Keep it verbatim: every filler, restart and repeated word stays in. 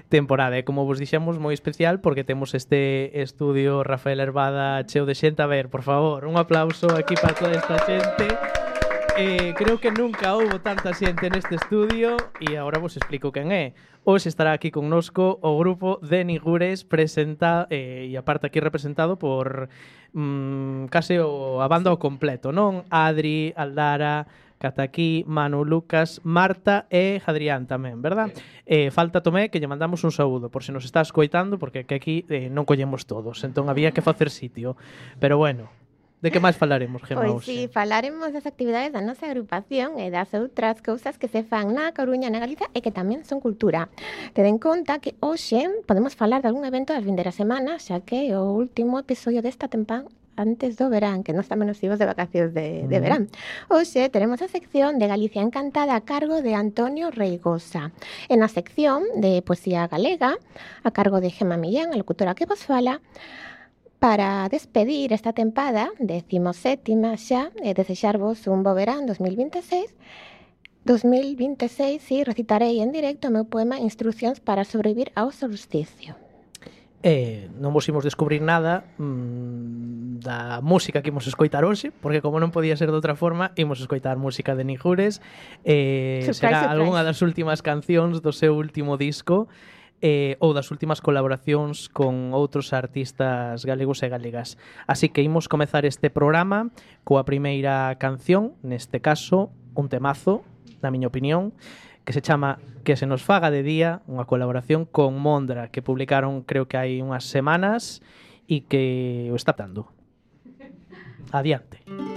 temporada. E como vos dixemos, moi especial porque temos este estudio Rafael Herbada cheo de xente. A ver, por favor, un aplauso aquí para toda esta xente. Eh, creo que nunca houbo tanta xente neste estudio e agora vos explico quen é. Hoxe estará aquí connosco o grupo de Nigures presenta eh, e aparte aquí representado por mm, case o, a banda ao completo, non? Adri, Aldara, Cataquí, Manu, Lucas, Marta e Adrián tamén, verdad? Eh, falta Tomé, que lle mandamos un saúdo por se nos está escoitando, porque que aquí eh, non collemos todos, entón había que facer sitio. Pero bueno, de que máis falaremos, Gemma? Pois si, falaremos das actividades da nosa agrupación e das outras cousas que se fan na Coruña, na Galiza e que tamén son cultura. Ten en conta que hoxe podemos falar de algún evento das vindeiras semanas, xa que é o último episodio desta tempada antes do verán, que nós tamén nos imos de vacacións de, de verán. Hoxe teremos a sección de Galicia Encantada a cargo de Antonio Reigosa. E na sección de Poesía Galega, a cargo de Gemma Millán, a locutora que vos fala, para despedir esta tempada, decimosétima xa, e desexarvos un bo verán dos mil veintiséis. dos mil veintiséis, si, recitarei en directo o meu poema Instruccións para sobrevivir ao solsticio. Eh, non vos imos descubrir nada mmm, da música que imos escoitar hoxe, porque como non podía ser de outra forma, imos escoitar música de Nigures. Eh, surprise, será surprise. algunha das últimas cancións do seu último disco, eh, ou das últimas colaboracións con outros artistas galegos e galegas. Así que imos comezar este programa coa primeira canción, neste caso, un temazo, na miña opinión, que se chama Que se nos faga de día, unha colaboración con Mondra, que publicaron creo que hai unhas semanas e que o está dando. Adiante.